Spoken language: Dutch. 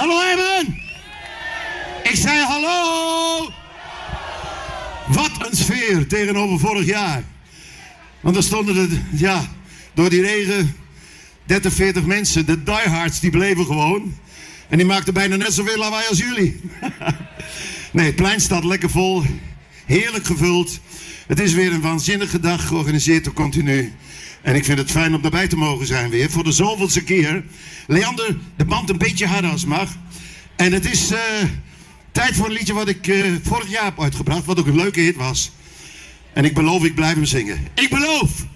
Hallo Erben! Ik zei hallo! Wat een sfeer tegenover vorig jaar. Want er stonden door die regen 30, 40 mensen. De diehards die bleven gewoon. En die maakten bijna net zoveel lawaai als jullie. Nee, het plein staat lekker vol. Heerlijk gevuld. Het is weer een waanzinnige dag, georganiseerd door Continu. En ik vind het fijn om daarbij te mogen zijn weer. Voor de zoveelste keer. Leander, de band een beetje harder als mag. En het is tijd voor een liedje wat ik vorig jaar heb uitgebracht. Wat ook een leuke hit was. En ik beloof, ik blijf hem zingen. Ik beloof!